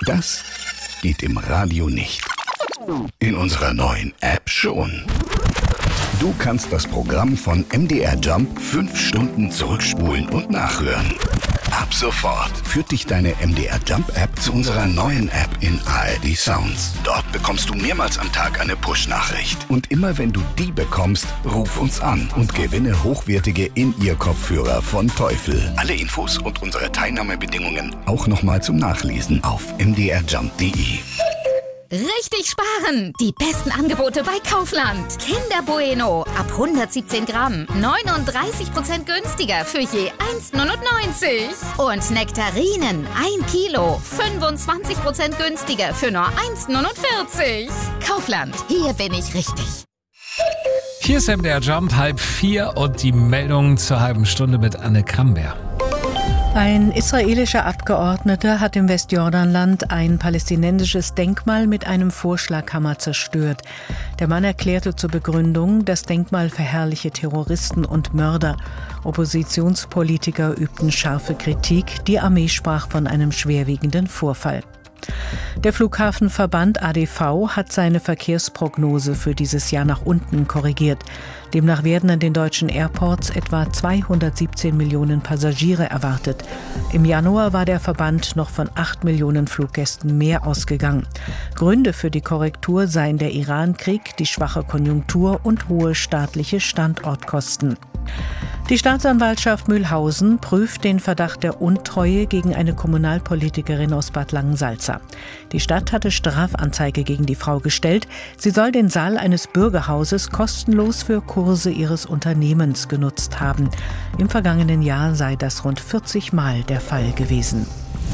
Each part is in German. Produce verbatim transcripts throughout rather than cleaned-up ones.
Das geht im Radio nicht. In unserer neuen App schon. Du kannst das Programm von M D R Jump fünf Stunden zurückspulen und nachhören. Ab sofort führt dich deine M D R Jump App zu unserer neuen App in A R D Sounds. Dort bekommst du mehrmals am Tag eine Push-Nachricht. Und immer wenn du die bekommst, ruf uns an und gewinne hochwertige In-Ear-Kopfhörer von Teufel. Alle Infos und unsere Teilnahmebedingungen auch nochmal zum Nachlesen auf m d r jump punkt d e. Richtig sparen! Die besten Angebote bei Kaufland. Kinder Bueno ab hundertsiebzehn Gramm. neununddreißig Prozent günstiger für je eins neunundneunzig. Und Nektarinen ein Kilo. fünfundzwanzig Prozent günstiger für nur eins neunundvierzig. Kaufland, hier bin ich richtig. Hier ist M D R Jump, halb vier und die Meldung zur halben Stunde mit Anne Kramberg. Ein israelischer Abgeordneter hat im Westjordanland ein palästinensisches Denkmal mit einem Vorschlaghammer zerstört. Der Mann erklärte zur Begründung, das Denkmal verherrliche Terroristen und Mörder. Oppositionspolitiker übten scharfe Kritik. Die Armee sprach von einem schwerwiegenden Vorfall. Der Flughafenverband A D V hat seine Verkehrsprognose für dieses Jahr nach unten korrigiert. Demnach werden an den deutschen Airports etwa zweihundertsiebzehn Millionen Passagiere erwartet. Im Januar war der Verband noch von acht Millionen Fluggästen mehr ausgegangen. Gründe für die Korrektur seien der Iran-Krieg, die schwache Konjunktur und hohe staatliche Standortkosten. Die Staatsanwaltschaft Mühlhausen prüft den Verdacht der Untreue gegen eine Kommunalpolitikerin aus Bad Langensalza. Die Stadt hatte Strafanzeige gegen die Frau gestellt. Sie soll den Saal eines Bürgerhauses kostenlos für Kurse ihres Unternehmens genutzt haben. Im vergangenen Jahr sei das rund vierzig Mal der Fall gewesen.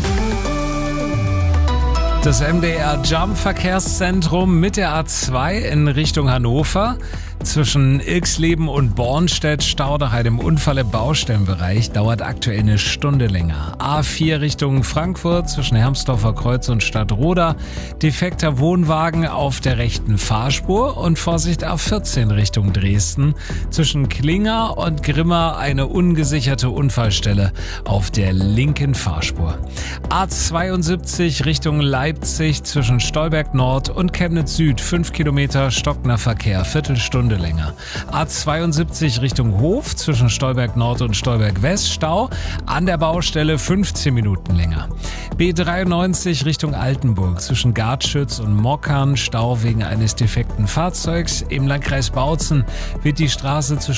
Das M D R Jump Verkehrszentrum mit der A zwei in Richtung Hannover. Zwischen Ilksleben und Bornstedt staut nach einem Unfall im Baustellenbereich, dauert aktuell eine Stunde länger. A vier Richtung Frankfurt zwischen Hermsdorfer Kreuz und Stadtroda. Defekter Wohnwagen auf der rechten Fahrspur und Vorsicht A vierzehn Richtung Dresden. Zwischen Klinger und Grimma eine ungesicherte Unfallstelle auf der linken Fahrspur. A zweiundsiebzig Richtung Leipzig zwischen Stolberg Nord und Chemnitz Süd. fünf Kilometer stockender Verkehr, Viertelstunde länger. A zweiundsiebzig Richtung Hof zwischen Stolberg Nord und Stolberg West Stau. An der Baustelle fünfzehn Minuten länger. B dreiundneunzig Richtung Altenburg zwischen Gartschütz und Mockern. Stau wegen eines defekten Fahrzeugs. Im Landkreis Bautzen wird die Straße zwischen